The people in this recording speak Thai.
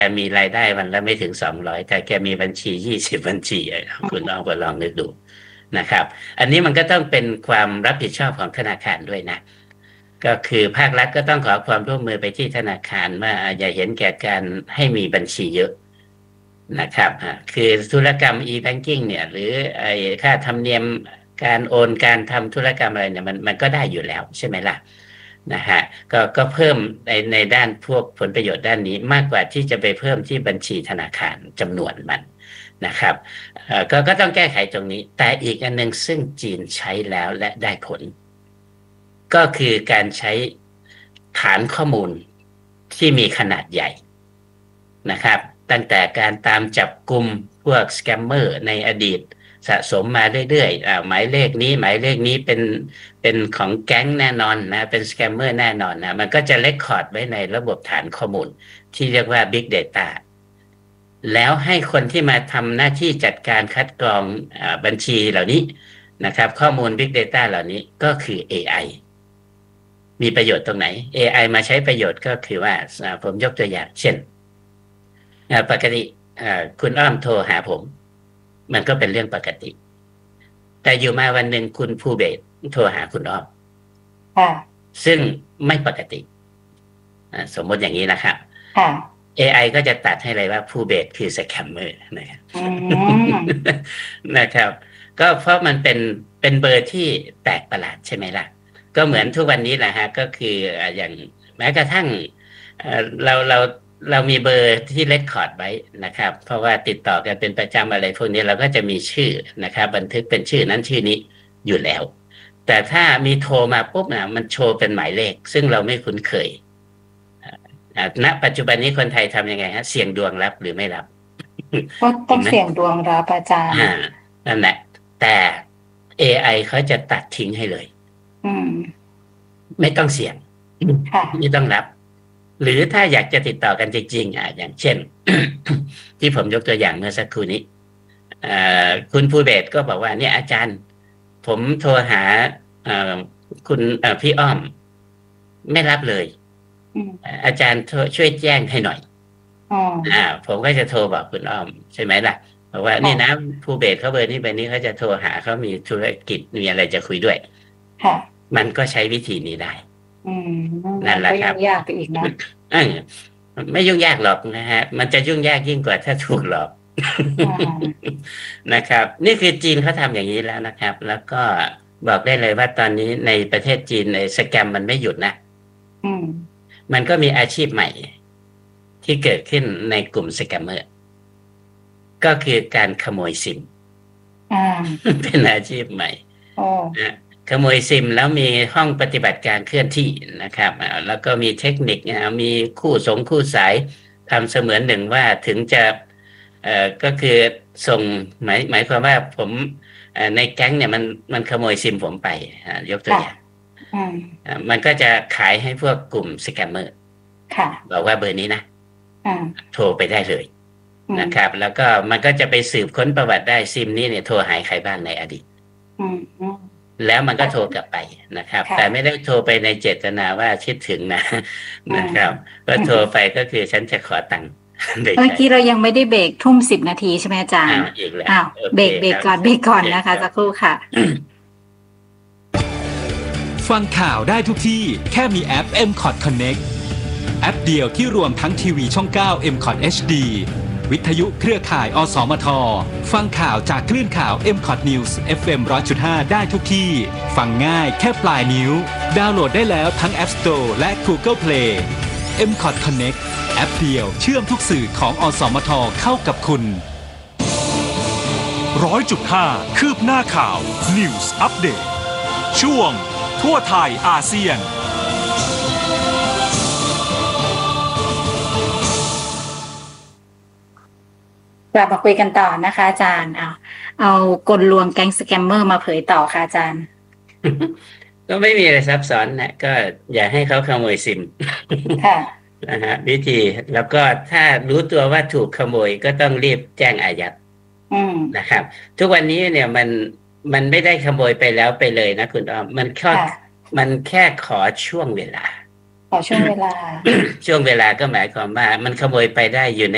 มีรายได้วันละไม่ถึง200แต่แกมีบัญชี20 บัญชีคุณลองนึกดูนะครับอันนี้มันก็ต้องเป็นความรับผิดชอบของธนาคารด้วยนะก็คือภาครัฐก็ต้องขอความร่วมมือไปที่ธนาคารว่าอย่าเห็นแก่การให้มีบัญชีเยอะนะครับคือธุรกรรม e-banking เนี่ยหรือไอ้ค่าธรรมเนียมการโอนการทำธุรกรรมอะไรเนี่ยมันก็ได้อยู่แล้วใช่ไหมล่ะนะฮะก็เพิ่มในด้านพวกผลประโยชน์ด้านนี้มากกว่าที่จะไปเพิ่มที่บัญชีธนาคารจำนวนมันนะครับก็ต้องแก้ไขตรงนี้แต่อีกอันหนึ่งซึ่งจีนใช้แล้วและได้ผลก็คือการใช้ฐานข้อมูลที่มีขนาดใหญ่นะครับตั้งแต่การตามจับกลุ่มพวกสแกมเมอร์ในอดีตสะสมมาเรื่อยๆหมายเลขนี้เป็นของแก๊งแน่นอนนะเป็นสแกมเมอร์แน่นอนนะมันก็จะเรคคอร์ดไว้ในระบบฐานข้อมูลที่เรียกว่า Big Data แล้วให้คนที่มาทำหน้าที่จัดการคัดกรองบัญชีเหล่านี้นะครับข้อมูล Big Data เหล่านี้ก็คือ AI มีประโยชน์ตรงไหน AI มาใช้ประโยชน์ก็คือว่าผมยกตัวอย่างเช่นปกติคุณอ้อมโทรหาผมมันก็เป็นเรื่องปกติแต่อยู่มาวันหนึ่งคุณภูเบศรโทรหาคุณอ้อมซึ่งไม่ปกติสมมติอย่างนี้นะครับ AI ก็จะตัดให้เลยว่าภูเบศรคือสแคมเมอร์นะครับนะครับก็เพราะมันเป็นเบอร์ที่แปลกประหลาดใช่ไหมล่ะก็เหมือนทุกวันนี้แหละฮะก็คืออย่างแม้กระทั่งเรามีเบอร์ที่เรคคอร์ดไว้นะครับเพราะว่าติดต่อกันเป็นประจำอะไรพวกนี้เราก็จะมีชื่อนะครับบันทึกเป็นชื่อนั้นชื่อนี้อยู่แล้วแต่ถ้ามีโทรมาปุ๊บนะมันโชว์เป็นหมายเลขซึ่งเราไม่คุ้นเคยณปัจจุบันนี้คนไทยทำยังไงฮะเสี่ยงดวงรับหรือไม่รับก็ต้องเสี่ยงดวงรับอาจารย์นั่นแหละแต่ AI เขาจะตัดทิ้งให้เลยไม่ต้องเสี่ยงไม่ต้องรับหรือถ้าอยากจะติดต่อกันจริงๆอย่างเช่น ที่ผมยกตัวอย่างเมื่อสักครู่นี้คุณภูเบศรก็บอกว่าเนี่ยอาจารย์ผมโทรหาคุณพี่อ้อมไม่รับเลยอาจารย์ช่วยแจ้งให้หน่อยผมก็จะโทรบอกคุณอ้อมใช่ไหมล่ะบอกว่านี่นะภูเบศรเขาเบอร์นี้เขาจะโทรหาเขามีธุรกิจมีอะไรจะคุยด้วยมันก็ใช้วิธีนี้ได้นั่นแหละครับยากไปอีกนะไม่ยุ่งยากหรอกนะฮะมันจะยุ่งยากยิ่งกว่าถ้าถูกหลอกนะครับนี่คือจีนเขาทำอย่างนี้แล้วนะครับแล้วก็บอกได้เลยว่าตอนนี้ในประเทศจีนในสแกมมันไม่หยุดนะมันก็มีอาชีพใหม่ที่เกิดขึ้นในกลุ่มสแกมเมอร์ก็คือการขโมยซิมเป็นอาชีพใหม่ขโมยซิมแล้วมีห้องปฏิบัติการเคลื่อนที่นะครับแล้วก็มีเทคนิคมีคู่สายทำเสมือนหนึ่งว่าถึงจะก็คือส่งหมายความว่าผมในแก๊งเนี่ยมันขโมยซิมผมไปยกตัวอย่างมันก็จะขายให้พวกกลุ่มสแกมเมอร์บอกว่าเบอร์นี้นะโทรไปได้เลยนะครับแล้วก็มันก็จะไปสืบค้นประวัติได้ซิมนี้เนี่ยโทรหายใครบ้างในอดีตแล้วมันก็โทรกลับไปนะครับแต่ไม่ได้โทรไปในเจตนาว่าคิดถึงนะครับก็โทรไปก็คือฉันจะขอตังค์เมื่อกี้เรายังไม่ได้เบรกทุ่ม10 นาทีใช่ไหมอาจารย์เบรกก่อนนะคะสักครู่ค่ะฟังข่าวได้ทุกที่แค่มีแอป MCOT Connect แอปเดียวที่รวมทั้งทีวีช่อง 9 MCOT HD วิทยุเครือข่ายอสมทฟังข่าวจากคลื่นข่าว MCOT News FM 100.5 ได้ทุกที่ฟังง่ายแค่ปลายนิ้วดาวน์โหลดได้แล้วทั้ง App Store และ Google Play MCOT Connect แอปเดียวเชื่อมทุกสื่อของอสมทเข้ากับคุณ 100.5 คืบหน้าข่าว News Update ช่วงทั่วไทยอาเซียนกลับมาคุยกันต่อนะคะอาจารย์เอากลลวงแก๊งสแกมเมอร์มาเผยต่อค่ะอาจารย์ก็ไม่มีอะไรซับซ้อนนะก็อย่าให้เขาขโมยซิมค่ะนะฮะวิธีแล้วก็ถ้ารู้ตัวว่าถูกขโมยก็ต้องรีบแจ้งอายัดนะครับทุกวันนี้เนี่ยมันไม่ได้ขโมยไปแล้วไปเลยนะคุณอ้อมมันแค่ขอช่วงเวลาช่วงเวลาก็หมายความว่ามันขโมยไปได้อยู่ใน